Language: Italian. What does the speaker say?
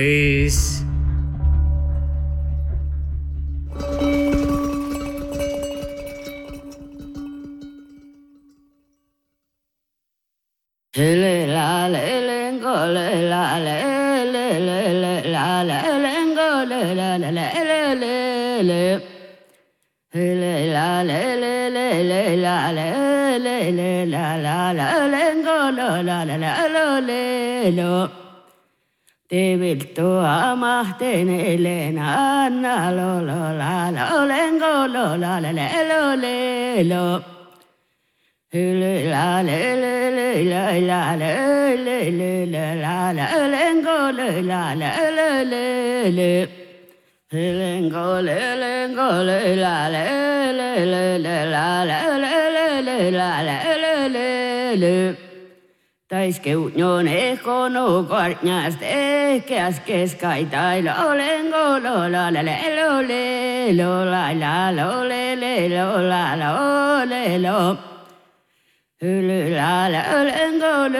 Peace. Le la le le go le la le le le le la le le go le la le le le le le la le le le le la le le le la la la le go la la la le lo te virtu amahten elena na lo la le go lo la le lo la le le la la le le la la lengo le la le lengo le la le la le tais que unione cono guarnias de que as que skaita lo lengo lo la le lo la lo le lo la lo le lo la la la